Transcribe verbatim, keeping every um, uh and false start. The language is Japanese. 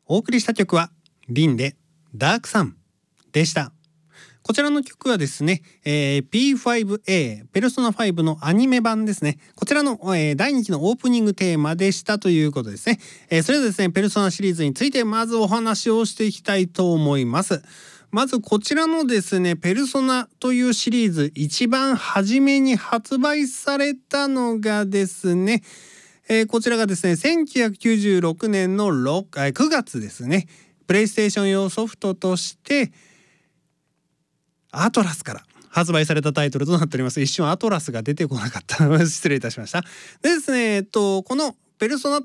お送りした曲はリンでダークサンでした。こちらの曲はですね、えー、ピーファイブエー ペルソナファイブのアニメ版ですね。こちらの、えー、だいにきのオープニングテーマでしたということですね。えー、それではですね、ペルソナシリーズについてまずお話をしていきたいと思います。まずこちらのですね、ペルソナというシリーズ一番初めに発売されたのがですね、えー、こちらがですねせんきゅうひゃくきゅうじゅうろくねんのくがつですね。プレイステーション用ソフトとしてアトラスから発売されたタイトルとなっております。一瞬アトラスが出てこなかった失礼いたしました。でですね、えっとこのペルソナ